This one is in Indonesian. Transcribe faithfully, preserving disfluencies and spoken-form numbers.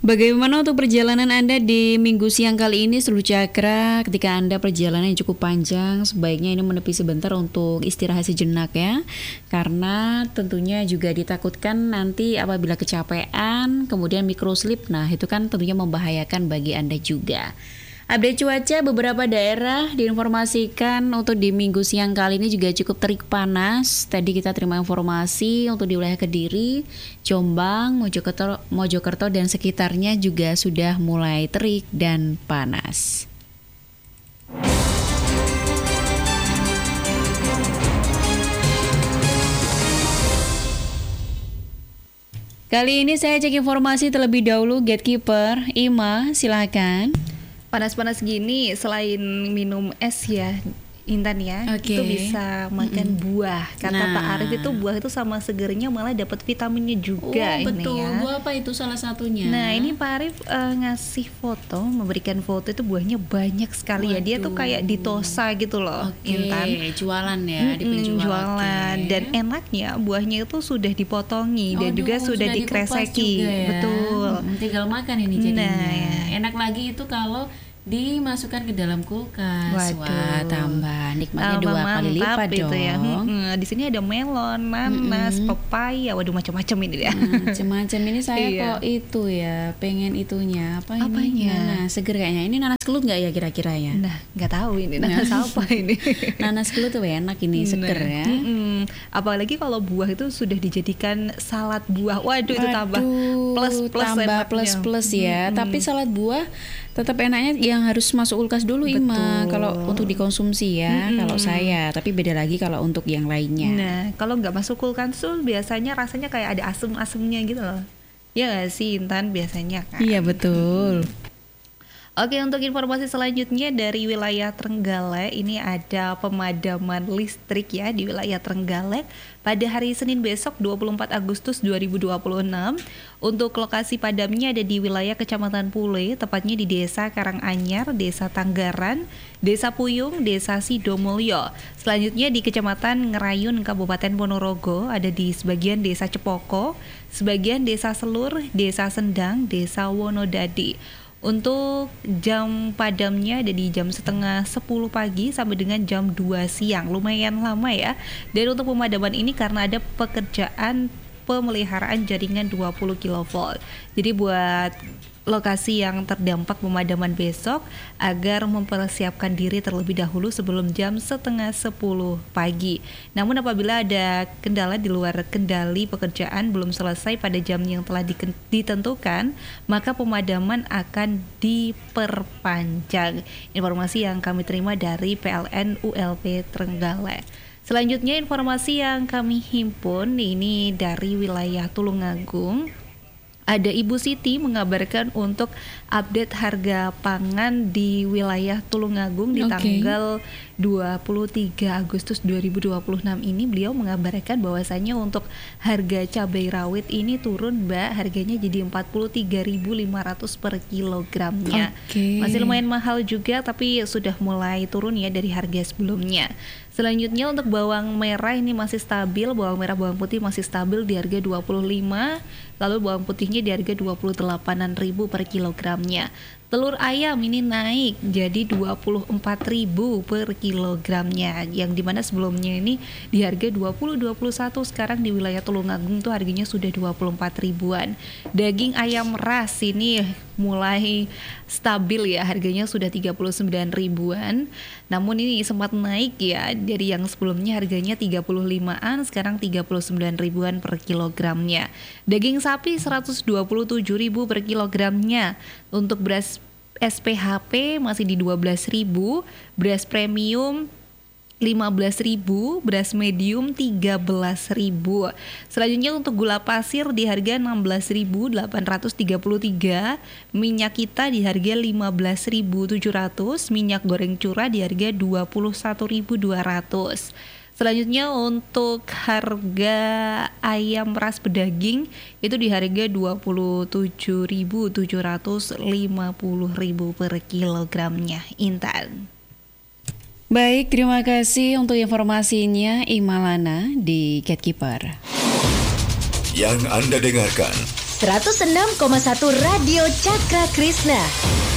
Bagaimana untuk perjalanan Anda di minggu siang kali ini seluruh cakra? Ketika Anda perjalanan yang cukup panjang, sebaiknya ini menepi sebentar untuk istirahat sejenak ya. Karena tentunya juga ditakutkan nanti apabila kecapean, kemudian microsleep, nah itu kan tentunya membahayakan bagi Anda juga. Update cuaca beberapa daerah diinformasikan untuk di minggu siang kali ini juga cukup terik panas. Tadi kita terima informasi untuk di wilayah Kediri, Jombang, Mojokerto, Mojokerto dan sekitarnya juga sudah mulai terik dan panas. Kali ini saya cek informasi terlebih dahulu. Gatekeeper Ima, silakan. Panas-panas gini selain minum es ya Intan ya, okay. itu bisa makan mm-hmm. buah. Kata nah. Pak Arief itu buah itu sama segernya malah dapat vitaminnya juga. Oh, ini betul. Ya. Buah apa itu salah satunya? Nah ini Pak Arief uh, ngasih foto, memberikan foto itu buahnya banyak sekali. Waduh. Ya. Dia tuh kayak ditosa gitu loh, okay. Intan. Jualan ya, di penjual. Jualan. Okay. Dan enaknya buahnya itu sudah dipotongi oh, dan juga duh, sudah, sudah dikreseki. Ya? Betul. Hmm, tinggal makan ini jadinya. Nah, ya. Enak lagi itu kalau dimasukkan ke dalam kulkas. Waduh. Wah, tambah nikmatnya tambah dua kali lipat itu dong. Ya. Hmm, di sini ada melon, nanas, hmm. pepaya, waduh macam-macam ini dia. Macam-macam ini saya iya. kok itu ya, pengen itunya apa ini? Apanya? Nanas seger kayaknya. Ini nanas kelut nggak ya kira-kira ya? Nah, nggak tahu ini nanas apa ini. Nanas kelut tuh enak ini, seger nah. ya. Mm-mm. Apalagi kalau buah itu sudah dijadikan salad buah. Waduh, itu tambah plus-plus tambah plus-plus ya. Hmm. Tapi salad buah tetap enaknya yang harus masuk kulkas dulu. Betul. Ima kalau untuk dikonsumsi ya. Hmm. Kalau saya, tapi beda lagi kalau untuk yang lainnya. Nah, kalau nggak masuk kulkas tuh biasanya rasanya kayak ada asem-asemnya gitu loh. Ya nggak sih Intan biasanya kan? Iya betul. Oke, untuk informasi selanjutnya dari wilayah Trenggalek, ini ada pemadaman listrik ya di wilayah Trenggalek pada hari Senin besok dua puluh empat Agustus dua ribu dua puluh enam. Untuk lokasi padamnya ada di wilayah Kecamatan Pule, tepatnya di Desa Karanganyar, Desa Tanggaran, Desa Puyung, Desa Sidomulyo. Selanjutnya di Kecamatan Ngerayun, Kabupaten Ponorogo, ada di sebagian Desa Cepoko, sebagian Desa Selur, Desa Sendang, Desa Wonodadi. Untuk jam padamnya ada di jam setengah sepuluh pagi sampai dengan jam dua siang, lumayan lama ya. Dan untuk pemadaman ini karena ada pekerjaan pemeliharaan jaringan dua puluh kilovolt. Jadi buat lokasi yang terdampak pemadaman besok agar mempersiapkan diri terlebih dahulu sebelum jam setengah sepuluh pagi. Namun apabila ada kendala di luar kendali pekerjaan belum selesai pada jam yang telah ditentukan, maka pemadaman akan diperpanjang. Informasi yang kami terima dari P L N U L P Trenggalek. Selanjutnya informasi yang kami himpun ini dari wilayah Tulungagung. Ada Ibu Siti mengabarkan untuk update harga pangan di wilayah Tulungagung di okay. tanggal dua puluh tiga Agustus dua ribu dua puluh enam ini. Beliau mengabarkan bahwasannya untuk harga cabai rawit ini turun, Mbak. Harganya jadi empat puluh tiga ribu lima ratus per kilogramnya. Okay. Masih lumayan mahal juga, tapi sudah mulai turun ya dari harga sebelumnya. Selanjutnya untuk bawang merah ini masih stabil, bawang merah bawang putih masih stabil di harga dua puluh lima, lalu bawang putihnya di harga dua puluh delapan ribu per kilogramnya. Telur ayam ini naik jadi dua puluh empat ribu per kilogramnya, yang dimana sebelumnya ini di harga dua puluh dua puluh satu, sekarang di wilayah Tulungagung tuh harganya sudah dua puluh empat ribuan. Daging ayam ras ini mulai stabil ya, harganya sudah tiga puluh sembilan ribuan. Namun ini sempat naik ya, dari yang sebelumnya harganya tiga puluh limaan, sekarang tiga puluh sembilan ribuan per kilogramnya. Daging sapi seratus dua puluh tujuh ribu per kilogramnya. Untuk beras S P H P masih di dua belas ribu, beras premium lima belas ribu, beras medium tiga belas ribu. Selanjutnya untuk gula pasir di harga enam belas ribu delapan ratus tiga puluh tiga, minyak kita di harga lima belas ribu tujuh ratus, minyak goreng curah di harga dua puluh satu ribu dua ratus. Selanjutnya untuk harga ayam ras pedaging itu di harga dua puluh tujuh ribu tujuh ratus lima puluh ribu per kilogramnya. Intan. Baik, terima kasih untuk informasinya Imalana di Gatekeeper. Yang Anda dengarkan seratus enam koma satu Radio Cakra Krisna.